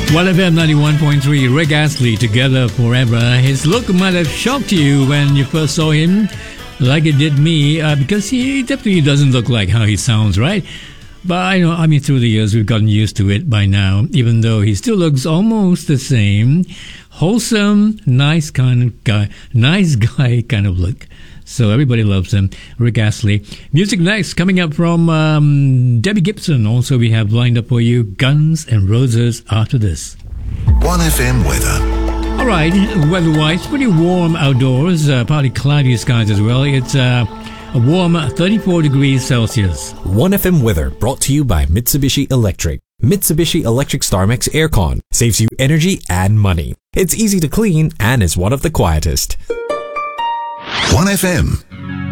1FM 91.3, Rick Astley, Together Forever. His look might have shocked you when you first saw him, like it did me, because he definitely doesn't look like how he sounds, right? But through the years, we've gotten used to it by now, even though he still looks almost the same. Wholesome, nice guy kind of look. So everybody loves him. Rick Astley. Music next, coming up from Debbie Gibson. Also, we have lined up for you Guns N' Roses after this. 1FM weather. All right, weather-wise, pretty warm outdoors. Partly cloudy skies as well. It's a warm 34 degrees Celsius. 1FM weather brought to you by Mitsubishi Electric. Mitsubishi Electric StarMax Aircon saves you energy and money. It's easy to clean and is one of the quietest. 1FM.